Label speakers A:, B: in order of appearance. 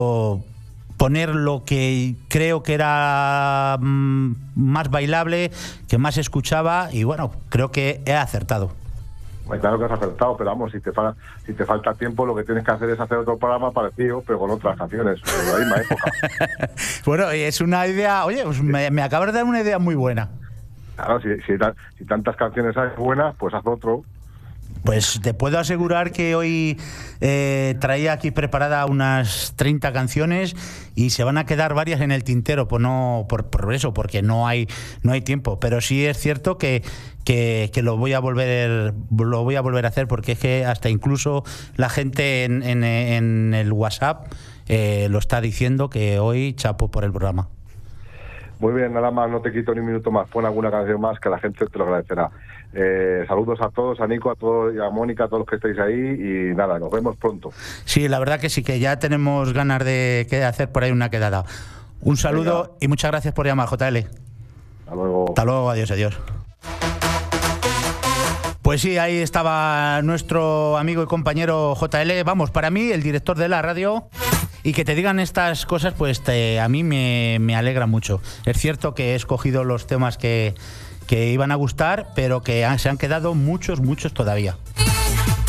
A: poner lo que creo que era más bailable, que más escuchaba, y bueno, creo que he acertado.
B: Claro que has acertado, pero vamos, si te falta tiempo, lo que tienes que hacer es hacer otro programa parecido, pero con otras canciones de la misma época.
A: Bueno, es una idea, oye, pues me acabas de dar una idea muy buena.
B: Claro, si tantas canciones hay buenas, pues haz otro.
A: Pues te puedo asegurar que hoy traía aquí preparada unas 30 canciones y se van a quedar varias en el tintero, pues no por eso, porque no hay tiempo. Pero sí es cierto que lo voy a volver a hacer, porque es que hasta incluso la gente en el WhatsApp lo está diciendo, que hoy chapo por el programa.
B: Muy bien, nada más, no te quito ni un minuto más. Pon alguna canción más que la gente te lo agradecerá. Saludos a todos, a Nico, a todos, y a Mónica, a todos los que estáis ahí, y nada, nos vemos pronto.
A: Sí, la verdad que sí, que ya tenemos ganas de hacer por ahí una quedada. Un saludo. Venga. Y muchas gracias por llamar, JL.
B: Hasta luego.
A: Hasta luego, adiós. Pues sí, ahí estaba nuestro amigo y compañero JL, vamos, para mí el director de la radio. Y que te digan estas cosas, pues a mí me alegra mucho. Es cierto que he escogido los temas que iban a gustar, pero que se han quedado muchos todavía.